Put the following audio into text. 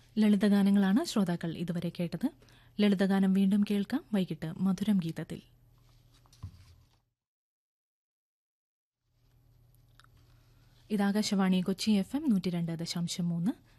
ലളിതഗാനങ്ങളാണ് ശ്രോതാക്കൾ ഇതുവരെ കേട്ടത്. ലളിതഗാനം വീണ്ടും കേൾക്കാം വൈകിട്ട് മധുരം ഗീതത്തിൽ. ഇത് ആകാശവാണി കൊച്ചി FM 102.3.